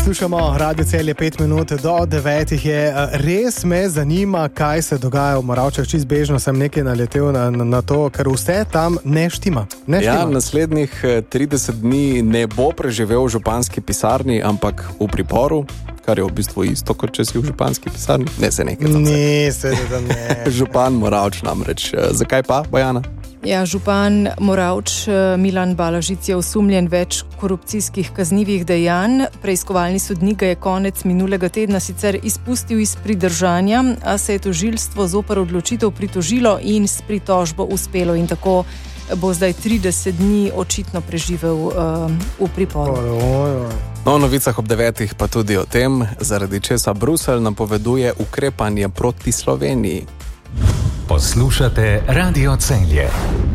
Poslušamo Radio Celje 5 minut do 9 je. Res me zanima, kaj se dogaja v Moravčah. Čisto bežno sem nekaj naletel na to, ker vse tam ne štima. Ja, naslednjih 30 dni ne bo preživel v županski pisarni, ampak v priporu, kar je v bistvu isto, kot če si v županski pisarni. Ne, se nekaj tam se. Ne, seveda ne. Župan Moravč namreč. Zakaj pa, Bojana? Ja, župan Moravč Milan Balažic je osumljen več korupcijskih kaznivih dejanj. Preiskovalni sodnik ga je konec minulega tedna sicer izpustil iz pridržanja, a se je tožilstvo zoper odločitev pritožilo in s pritožbo uspelo in tako bo zdaj 30 dni očitno preživel v priporu. No, v novicah ob 9 pa tudi o tem, zaradi česa Bruselj napoveduje ukrepanje proti Sloveniji. Poslušate Radio Celje.